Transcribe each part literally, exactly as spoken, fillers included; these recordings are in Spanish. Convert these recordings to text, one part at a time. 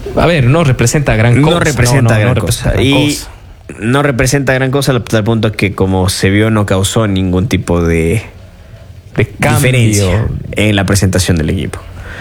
A ver, no representa gran cosa. No representa no, no, gran no cosa. representa gran Y cosa. no representa gran cosa hasta el punto que, como se vio, no causó ningún tipo de, De cambio. diferencia en la presentación del equipo.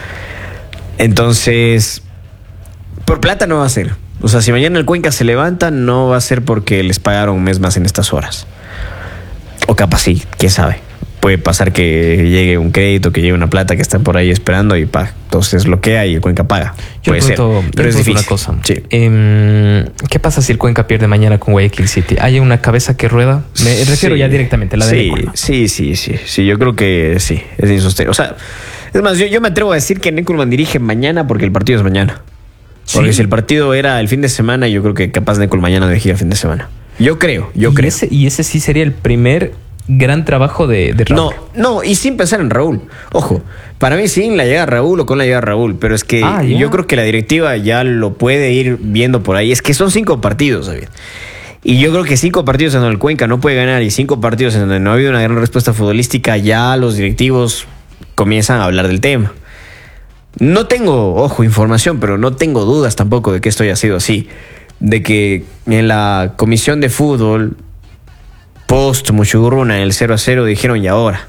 Entonces, por plata no va a ser. O sea, si mañana el Cuenca se levanta, no va a ser porque les pagaron un mes más en estas horas. O capaz sí, quién sabe. Puede pasar que llegue un crédito, que llegue una plata que están por ahí esperando y pa, entonces bloquea y el Cuenca paga. Yo Puede le pregunto, ser, yo pero le es pregunto difícil. una cosa. Sí. Eh, ¿Qué pasa si el Cuenca pierde mañana con Guayaquil City? ¿Hay una cabeza que rueda? Me refiero Sí. ya directamente a la de sí, Neculman. sí, sí, sí, sí. Yo creo que sí, es insostenible. O sea, es más, yo, yo me atrevo a decir que Neculman dirige mañana porque el partido es mañana. Porque Sí. si el partido era el fin de semana, yo creo que capaz Neculman mañana dirigir el fin de semana. Yo creo, yo y creo. Ese, y ese sí sería el primer gran trabajo de, de Raúl. No, no, y sin pensar en Raúl. Ojo, para mí sin la llegada de Raúl o con la llegada de Raúl, pero es que Ah, ya. yo creo que la directiva ya lo puede ir viendo por ahí. Es que son cinco partidos, David. Y yo creo que cinco partidos en donde el Cuenca no puede ganar y cinco partidos en donde no ha habido una gran respuesta futbolística, ya los directivos comienzan a hablar del tema. No tengo, ojo, información, pero no tengo dudas tampoco de que esto haya sido así. De que en la comisión de fútbol, post Muchugurruna, en el cero a cero, dijeron y ahora.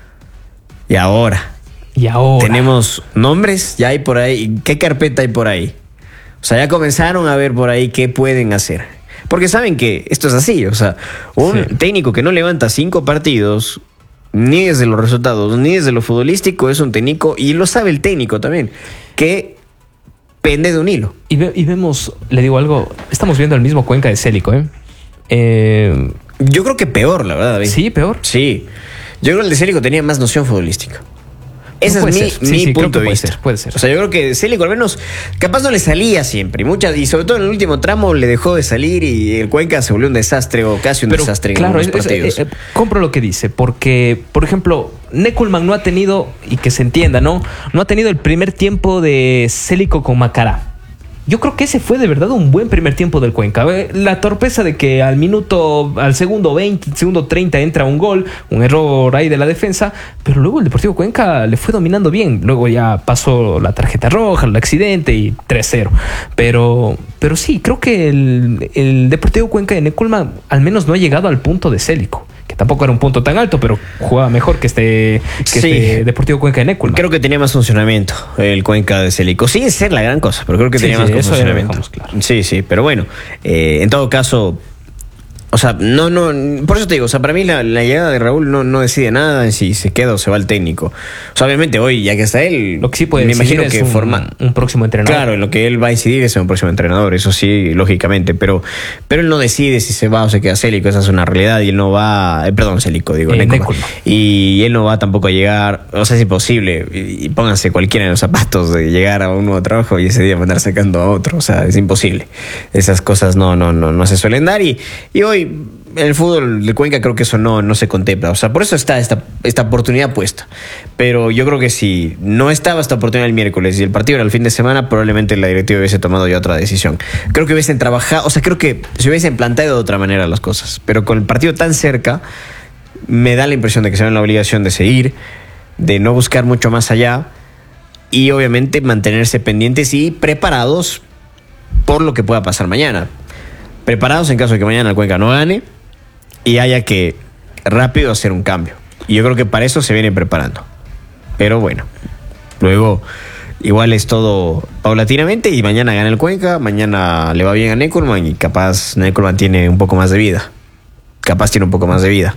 Y ahora. Y ahora. Tenemos nombres, ya hay por ahí. ¿Qué carpeta hay por ahí? O sea, ya comenzaron a ver por ahí qué pueden hacer. Porque saben que esto es así. O sea, un Sí. técnico que no levanta cinco partidos, ni desde los resultados, ni desde lo futbolístico, es un técnico, y lo sabe el técnico también, que pende de un hilo. Y, ve- y vemos, le digo algo, estamos viendo el mismo Cuenca de Célico, ¿eh? Eh, Yo creo que peor, la verdad, David. sí, peor. Sí. Yo creo que el de Célico tenía más noción futbolística. Ese No es puede mi, ser. Sí, mi sí, creo punto que de puede vista. ser, puede ser. O sea, yo creo que Célico al menos capaz no le salía siempre. Y, muchas, y sobre todo en el último tramo le dejó de salir y el Cuenca se volvió un desastre o casi un Pero, desastre claro, en es- los es- partidos. eh, eh, compro lo que dice, porque, por ejemplo, Neculman no ha tenido, y que se entienda, ¿no? No ha tenido el primer tiempo de Célico con Macará. Yo creo que ese fue de verdad un buen primer tiempo del Cuenca. Eh, La torpeza de que al minuto, al segundo veinte, segundo treinta entra un gol, un error ahí de la defensa, pero luego el Deportivo Cuenca le fue dominando bien. Luego ya pasó la tarjeta roja, el accidente y tres cero. Pero, pero sí, creo que el, el Deportivo Cuenca de Neculman al menos no ha llegado al punto de Célico, que tampoco era un punto tan alto, pero jugaba mejor que este, que Sí. este Deportivo Cuenca de Neculman. Creo que tenía más funcionamiento el Cuenca de Célico. Sin ser la gran cosa, pero creo que Sí, tenía sí, más eso ya lo funcionamiento. dejamos claro. Sí, sí, pero bueno, eh, en todo caso, o sea, no, no, por eso te digo, o sea, para mí la, la llegada de Raúl no, no decide nada en si se queda o se va el técnico. O sea, obviamente hoy, ya que está él, Lo que sí puede me decidir imagino es que un, forma... un próximo entrenador. Claro, en lo que él va a decidir es un próximo entrenador, eso sí, lógicamente, pero, pero él no decide si se va o se queda Célico, esa es una realidad, y él no va, eh, perdón, Célico, digo, Eh, Neculman. Neculman. Y él no va tampoco a llegar, o sea, es imposible, y, y pónganse cualquiera en los zapatos de llegar a un nuevo trabajo y ese día mandar sacando a otro, o sea, es imposible. Esas cosas no, no, no, no se suelen dar, y, y hoy en el fútbol de Cuenca creo que eso no, no se contempla, o sea, por eso está esta, esta oportunidad puesta. Pero yo creo que si no estaba esta oportunidad el miércoles y el partido era el fin de semana, probablemente la directiva hubiese tomado ya otra decisión. Creo que hubiesen trabajado, o sea, creo que se hubiesen planteado de otra manera las cosas, pero con el partido tan cerca, me da la impresión de que se ven la obligación de seguir, de no buscar mucho más allá y obviamente mantenerse pendientes y preparados por lo que pueda pasar mañana. Preparados en caso de que mañana el Cuenca no gane y haya que rápido hacer un cambio. Y yo creo que para eso se vienen preparando. Pero bueno, luego igual es todo paulatinamente y mañana gana el Cuenca, mañana le va bien a Neculman y capaz Neculman tiene un poco más de vida. Capaz tiene un poco más de vida.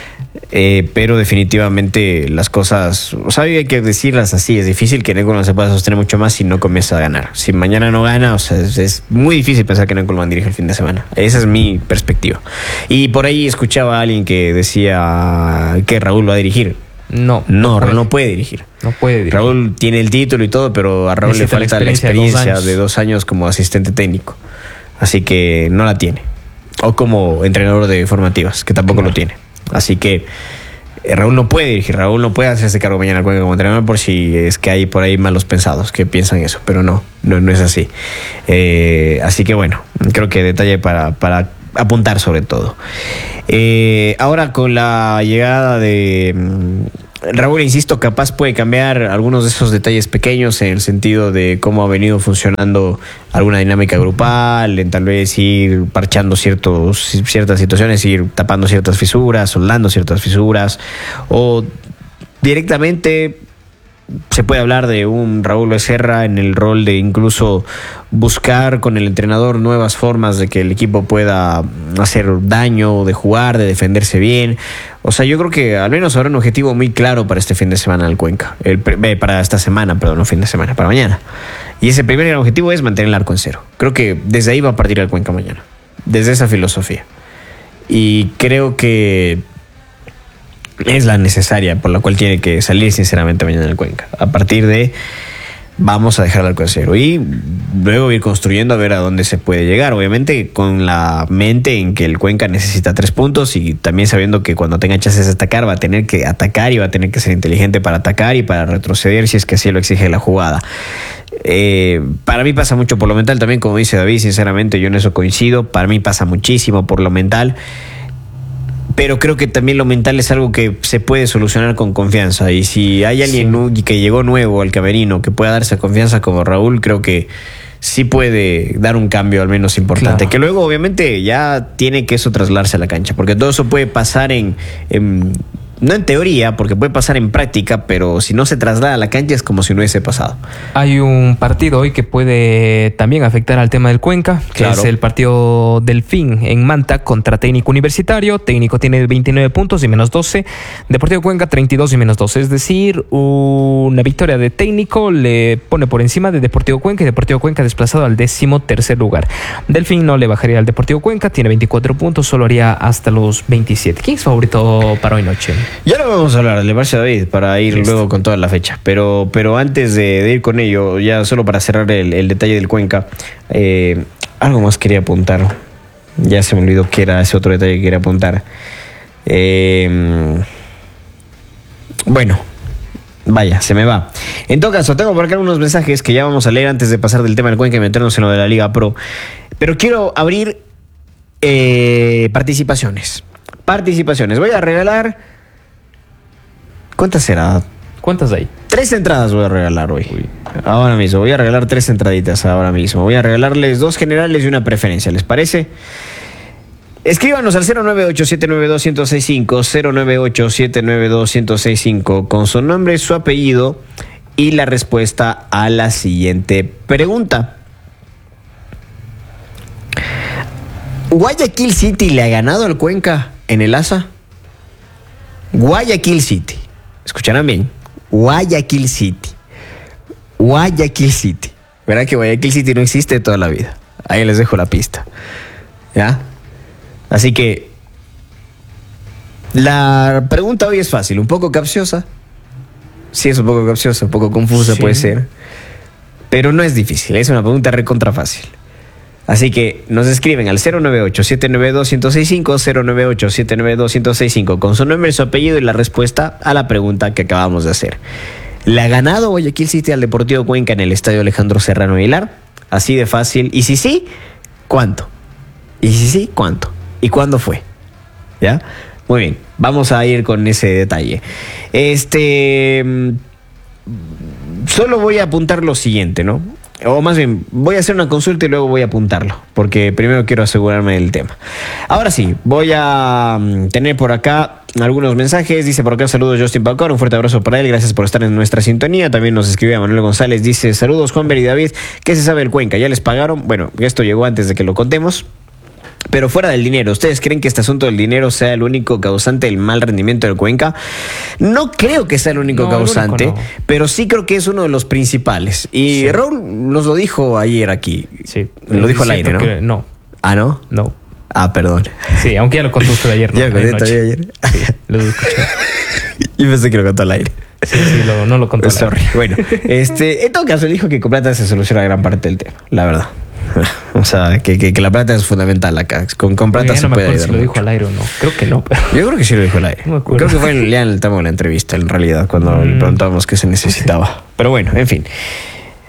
Eh, pero definitivamente las cosas, o sea, hay que decirlas así, es difícil que Neculman se pueda sostener mucho más si no comienza a ganar. Si mañana no gana, o sea, es, es muy difícil pensar que Neculman dirige el fin de semana. Esa es mi perspectiva. Y por ahí escuchaba a alguien que decía que Raúl va a dirigir. No, No, puede. Raúl no puede dirigir. No puede dirigir. Raúl tiene el título y todo, pero a Raúl Necesita le falta la la experiencia de experiencia dos de años. dos años como asistente técnico. Así que no la tiene. O como entrenador de formativas, que tampoco Claro. lo tiene. Así que eh, Raúl no puede dirigir. Raúl no puede hacerse cargo mañana al Cuenca como entrenador por si es que hay por ahí malos pensados que piensan eso. Pero no, no, no es así. Eh, así que bueno, creo que detalle para, para apuntar sobre todo. Eh, ahora con la llegada de... Raúl, insisto, capaz puede cambiar algunos de esos detalles pequeños en el sentido de cómo ha venido funcionando alguna dinámica grupal, en tal vez ir parchando ciertos, ciertas situaciones, ir tapando ciertas fisuras, soldando ciertas fisuras, o directamente se puede hablar de un Raúl Becerra en el rol de incluso buscar con el entrenador nuevas formas de que el equipo pueda hacer daño, de jugar, de defenderse bien. O sea, yo creo que al menos habrá un objetivo muy claro para este fin de semana del Cuenca. El, para esta semana, perdón, no fin de semana, para mañana. Y ese primer gran objetivo es mantener el arco en cero. Creo que desde ahí va a partir el Cuenca mañana. Desde esa filosofía. Y creo que es la necesaria por la cual tiene que salir sinceramente mañana el Cuenca. A partir de vamos a dejar el arco en cero y luego ir construyendo a ver a dónde se puede llegar, obviamente con la mente en que el Cuenca necesita tres puntos y también sabiendo que cuando tenga chances de atacar va a tener que atacar y va a tener que ser inteligente para atacar y para retroceder si es que así lo exige la jugada. Eh, para mí pasa mucho por lo mental también, como dice David, sinceramente yo en eso coincido. Para mí pasa muchísimo por lo mental, pero creo que también lo mental es algo que se puede solucionar con confianza. Y si hay alguien sí. que llegó nuevo al camerino que pueda darse confianza como Raúl, creo que sí puede dar un cambio al menos importante. Claro. Que luego obviamente ya tiene que eso trasladarse a la cancha, porque todo eso puede pasar en... en no en teoría, porque puede pasar en práctica, pero si no se traslada a la cancha es como si no hubiese pasado. Hay un partido hoy que puede también afectar al tema del Cuenca, que claro. es el partido Delfín en Manta contra Técnico Universitario. Técnico tiene veintinueve puntos y menos doce. Deportivo Cuenca treinta y dos y menos doce. Es decir, una victoria de Técnico le pone por encima de Deportivo Cuenca y Deportivo Cuenca desplazado al décimo tercer lugar. Delfín no le bajaría al Deportivo Cuenca, tiene veinticuatro puntos, solo haría hasta los veintisiete. ¿Quién es favorito para hoy noche? Ya lo vamos a hablar, le parece a David, para ir Listo. luego con toda la fecha. Pero, pero antes de, de ir con ello, ya solo para cerrar el, el detalle del Cuenca, eh, algo más quería apuntar. Ya se me olvidó que era ese otro detalle que quería apuntar. Eh, bueno, vaya, se me va. En todo caso, tengo por acá unos mensajes que ya vamos a leer antes de pasar del tema del Cuenca y meternos en lo de la Liga Pro. Pero quiero abrir eh, participaciones. Participaciones. Voy a regalar... ¿Cuántas será? ¿Cuántas hay? Tres entradas voy a regalar hoy. Uy. Ahora mismo. Voy a regalar tres entraditas ahora mismo. Voy a regalarles dos generales y una preferencia. ¿Les parece? Escríbanos al cero nueve ocho siete nueve dos uno cero seis cinco, cero nueve ocho siete nueve dos uno cero seis cinco con su nombre, su apellido y la respuesta a la siguiente pregunta. ¿Guayaquil City le ha ganado al Cuenca en el Asa? Guayaquil City. Escucharán bien. Guayaquil City. Guayaquil City. Verán que Guayaquil City no existe toda la vida. Ahí les dejo la pista. ¿Ya? Así que la pregunta hoy es fácil, un poco capciosa. Sí, es un poco capciosa, un poco confusa sí. puede ser. Pero no es difícil, es una pregunta recontra fácil. Así que nos escriben al cero nueve ocho siete nueve dos uno cero seis cinco, cero nueve ocho siete nueve dos uno cero seis cinco con su nombre, su apellido y la respuesta a la pregunta que acabamos de hacer. ¿Le ha ganado Guayaquil City al Deportivo Cuenca en el estadio Alejandro Serrano Aguilar? Así de fácil. Y si sí, ¿cuánto? Y si sí, ¿cuánto? ¿Y cuándo fue? ¿Ya? Muy bien, vamos a ir con ese detalle. Este... Solo voy a apuntar lo siguiente, ¿no? O más bien, voy a hacer una consulta y luego voy a apuntarlo, porque primero quiero asegurarme del tema. Ahora sí, voy a tener por acá algunos mensajes. Dice por acá, saludos Justin Pacor, un fuerte abrazo para él, gracias por estar en nuestra sintonía. También nos escribe Manuel González, dice, saludos Juanber y David, ¿qué se sabe del Cuenca? ¿Ya les pagaron? Bueno, esto llegó antes de que lo contemos. Pero fuera del dinero, ¿ustedes creen que este asunto del dinero sea el único causante del mal rendimiento del Cuenca? No creo que sea el único no, causante, el único no. pero sí creo que es uno de los principales. Y sí. Raúl nos lo dijo ayer aquí. Sí. Lo dijo al aire, ¿no? Que no. ¿Ah, no? No. Ah, perdón. Sí, aunque ya lo contó usted ayer, ¿no? Ya lo conté ayer. Sí, lo escuché. Yo pensé que lo contó al aire. Sí, sí, lo, no lo contó al aire. Bueno, este, en todo caso dijo que con plata se soluciona gran parte del tema, la verdad. O sea, que, que, que la plata es fundamental acá. Con, con plata Oye, se no puede ayudar. Si lo dijo al aire o no. Creo que no. Pero... Yo creo que sí lo dijo al aire. No creo que fue en, ya en el tema de la entrevista, en realidad, cuando mm. le preguntábamos qué se necesitaba. Sí. Pero bueno, en fin.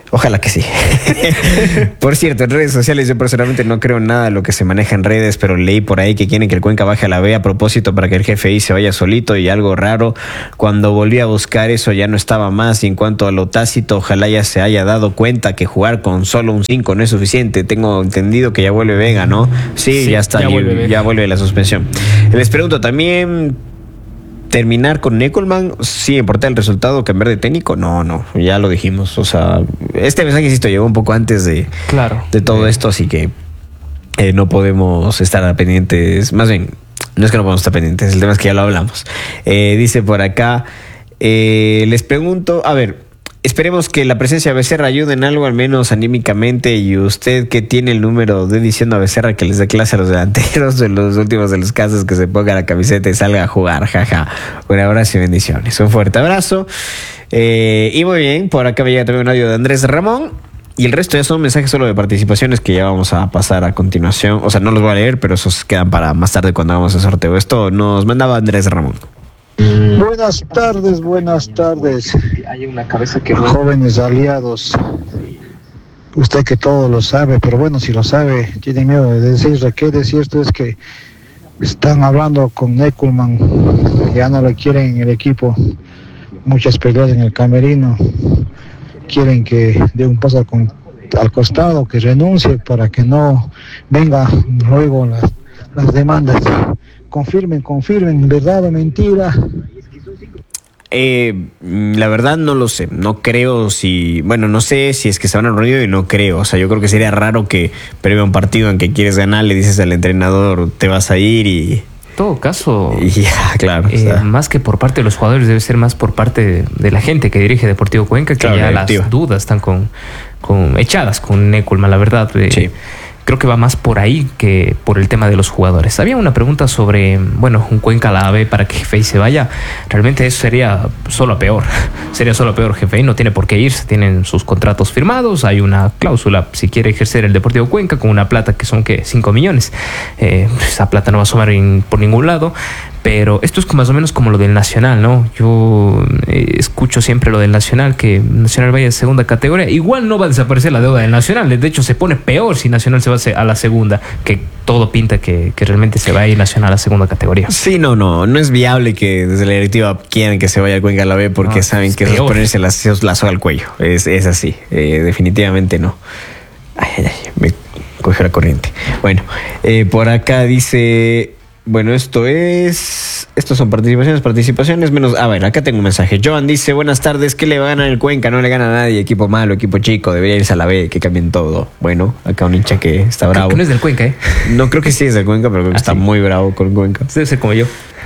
Ojalá que sí. Por cierto, en redes sociales yo personalmente no creo nada de lo que se maneja en redes, pero leí por ahí que quieren que el Cuenca baje a la B a propósito para que el jefe ahí se vaya solito, y algo raro, cuando volví a buscar eso ya no estaba más. Y en cuanto a lo tácito, ojalá ya se haya dado cuenta que jugar con solo un cinco no es suficiente. Tengo entendido que ya vuelve Vega, ¿no? Sí, sí ya está, ya vuelve, ya vuelve la suspensión. Les pregunto también, terminar con Neckelmann, sí importa el resultado, cambiar de técnico, no, no, ya lo dijimos. O sea, este mensaje, insisto, llegó un poco antes de, claro, de todo eh. esto, así que eh, no podemos estar pendientes. Más bien, no es que no podemos estar pendientes, el tema es que ya lo hablamos. Eh, dice por acá, eh, les pregunto, a ver, esperemos que la presencia de Becerra ayude en algo, al menos anímicamente. Y usted, que tiene el número de diciendo a Becerra que les dé clase a los delanteros de los últimos de los casos, que se ponga la camiseta y salga a jugar, jaja. Un abrazo y bendiciones. Un fuerte abrazo. Eh, y muy bien, por acá me llega también un audio de Andrés Ramón. Y el resto ya son mensajes solo de participaciones que ya vamos a pasar a continuación. O sea, no los voy a leer, pero esos quedan para más tarde cuando hagamos el sorteo. Esto nos mandaba Andrés Ramón. Buenas tardes, buenas tardes. Hay una cabeza que... Jóvenes aliados. Usted que todo lo sabe, pero bueno, si lo sabe, tiene miedo de decir. ¿Qué de cierto es que están hablando con Neckelmann? Ya no le quieren en el equipo. Muchas peleas en el camerino. Quieren que dé un paso al, al costado, que renuncie para que no venga luego las, las demandas. Confirmen, confirmen, ¿verdad o mentira? Eh, la verdad no lo sé, no creo si, bueno, no sé si es que se van a reunir y no creo, o sea, yo creo que sería raro que previo a un partido en que quieres ganar le dices al entrenador te vas a ir y... En todo caso, y ya, claro, eh, o sea, más que por parte de los jugadores, debe ser más por parte de, de la gente que dirige Deportivo Cuenca, que claro, ya las dudas están con, con echadas con Neckelmann, la verdad. Eh, sí. Creo que va más por ahí que por el tema de los jugadores. Había una pregunta sobre, bueno, un Cuenca a la A B para que Jefei se vaya. Realmente eso sería solo peor. Sería solo peor. Jefei no tiene por qué irse. Tienen sus contratos firmados. Hay una cláusula si quiere ejercer el Deportivo Cuenca con una plata que son, ¿qué? cinco millones. Eh, esa plata no va a sumar en, por ningún lado. Pero esto es más o menos como lo del Nacional, ¿no? Yo eh, escucho siempre lo del Nacional, que Nacional vaya a segunda categoría. Igual no va a desaparecer la deuda del Nacional. De hecho, se pone peor si Nacional se va a la segunda, que todo pinta que, que realmente se va a ir Nacional a la segunda categoría. Sí, no, no. No es viable que desde la directiva quieran que se vaya el Cuenca a la B, porque no, saben que eso es ponerse la, la soga al cuello. Es, es así. Eh, definitivamente no. Ay, ay, ay. Me cogió la corriente. Bueno, eh, por acá dice... Bueno, esto es... Estos son participaciones, participaciones menos... A ver, acá tengo un mensaje. Joan dice, buenas tardes, ¿qué le va a ganar el Cuenca? No le gana a nadie, equipo malo, equipo chico, debería irse a la B, que cambien todo. Bueno, acá un hincha que está bravo. Que no es del Cuenca, ¿eh? No, creo que sí es del Cuenca, pero creo que ah, está sí. muy bravo con Cuenca. Debe ser como yo.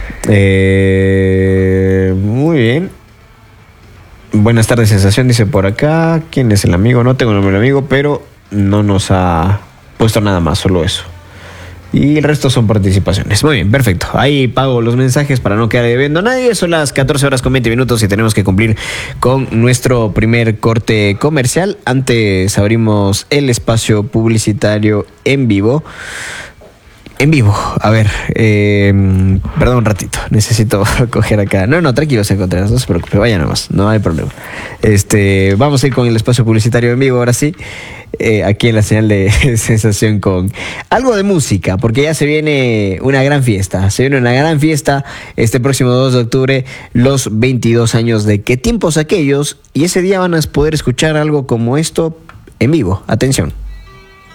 Eh, muy bien. Buenas tardes, sensación, dice por acá. ¿Quién es el amigo? No tengo el nombre del amigo, pero no nos ha puesto nada más, solo eso. Y el resto son participaciones. Muy bien, perfecto. Ahí pago los mensajes para no quedar debiendo a nadie. Son las catorce horas con veinte minutos y tenemos que cumplir con nuestro primer corte comercial. Antes abrimos el espacio publicitario en vivo. En vivo, a ver, eh, perdón un ratito, necesito coger acá. No, no, tranquilo, se encontrarán, no se preocupe, vaya nomás, no hay problema. Este, vamos a ir con el espacio publicitario en vivo, ahora sí, eh, aquí en la señal de Sensación con algo de música, porque ya se viene una gran fiesta, se viene una gran fiesta este próximo dos de octubre, los veintidós años de Qué tiempos aquellos, y ese día van a poder escuchar algo como esto en vivo, atención.